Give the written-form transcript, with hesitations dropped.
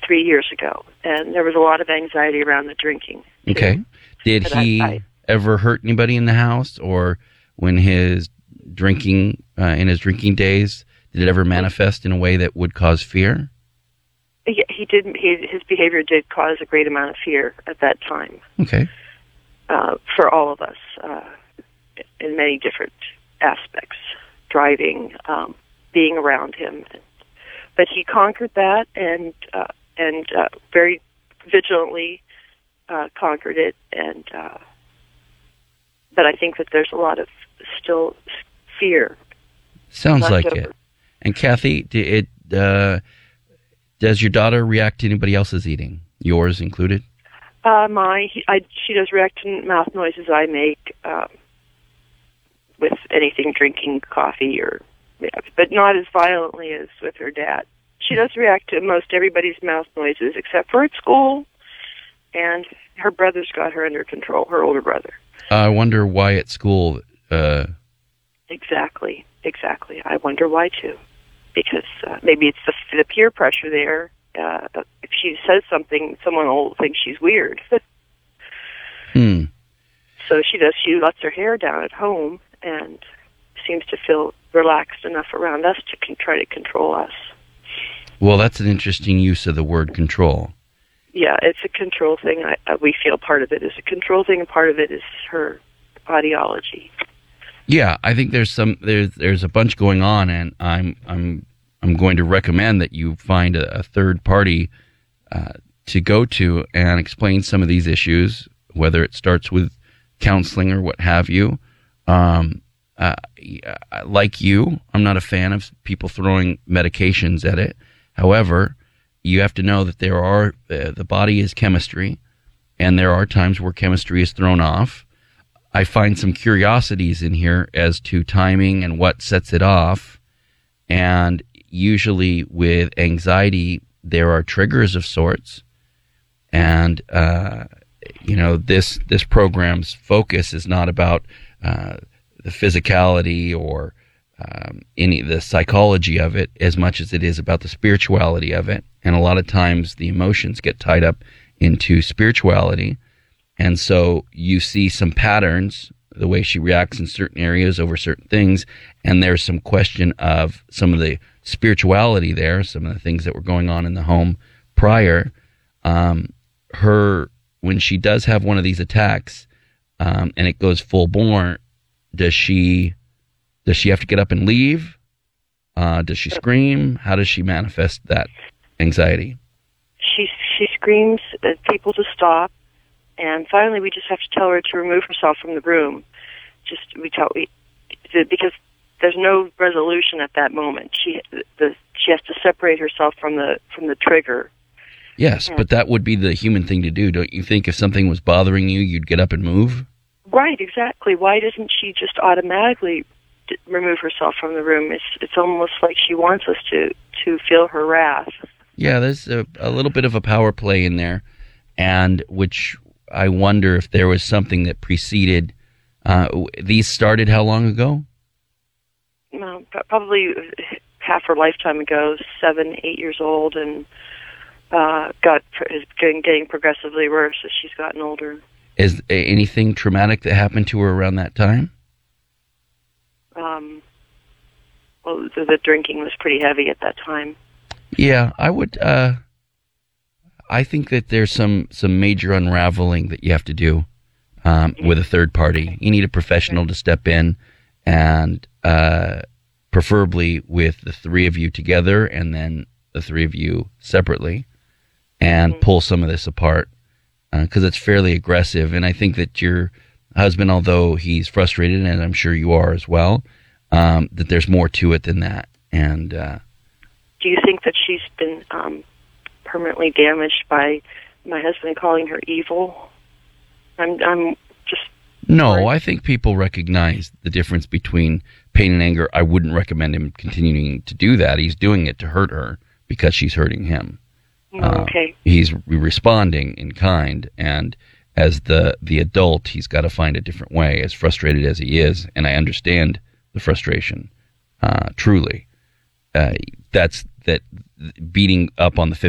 3 years ago, and there was a lot of anxiety around the drinking. Okay. Did But he ever hurt anybody in the house, or when his drinking, in his drinking days, did it ever manifest in a way that would cause fear? He did. His behavior did cause a great amount of fear at that time. Okay. For all of us, in many different aspects, driving, being around him. But he conquered that and very vigilantly conquered it. And but I think that there's a lot of still fear. Sounds like it. And Kathy, does your daughter react to anybody else's eating, yours included? She does react to mouth noises I make with anything, drinking coffee but not as violently as with her dad. She does react to most everybody's mouth noises except for at school, and her brother's got her under control, her older brother. I wonder why at school. Exactly. I wonder why, too. Because maybe it's the peer pressure there. If she says something, someone will think she's weird. So she does. She lets her hair down at home and seems to feel relaxed enough around us to try to control us. Well, that's an interesting use of the word control. Yeah, it's a control thing. We feel part of it is a control thing, and part of it is her ideology. Yeah, I think there's a bunch going on, and I'm going to recommend that you find a third party to go to and explain some of these issues, whether it starts with counseling or what have you. Like you, I'm not a fan of people throwing medications at it. However, you have to know that the body is chemistry, and there are times where chemistry is thrown off. I find some curiosities in here as to timing and what sets it off. And usually with anxiety, there are triggers of sorts. And, this program's focus is not about the physicality or any of the psychology of it as much as it is about the spirituality of it. And a lot of times the emotions get tied up into spirituality. And so you see some patterns, the way she reacts in certain areas over certain things, and there's some question of some of the spirituality there, some of the things that were going on in the home prior. When she does have one of these attacks, and it goes full bore, does she have to get up and leave? Does she scream? How does she manifest that anxiety? She screams at people to stop. And finally, we just have to tell her to remove herself from the room. Because there's no resolution at that moment. She has to separate herself from the trigger. Yes, but that would be the human thing to do. Don't you think if something was bothering you, you'd get up and move? Right, exactly. Why doesn't she just automatically remove herself from the room? It's almost like she wants us to feel her wrath. Yeah, there's a little bit of a power play in there, and which I wonder if there was something that preceded. These started how long ago? Well, probably half her lifetime ago, 7, 8 years old, and is getting progressively worse as she's gotten older. Is anything traumatic that happened to her around that time? Well, the drinking was pretty heavy at that time. Yeah, I would. I think that there's some major unraveling that you have to do with a third party. You need a professional to step in, and preferably with the three of you together, and then the three of you separately, and pull some of this apart, because it's fairly aggressive. And I think that your husband, although he's frustrated, and I'm sure you are as well, that there's more to it than that. And do you think that she's been permanently damaged by my husband calling her evil? I'm just... No, I think people recognize the difference between pain and anger. I wouldn't recommend him continuing to do that. He's doing it to hurt her because she's hurting him. Okay. He's responding in kind, and as the adult, he's got to find a different way, as frustrated as he is, and I understand the frustration, truly. That's that beating up on the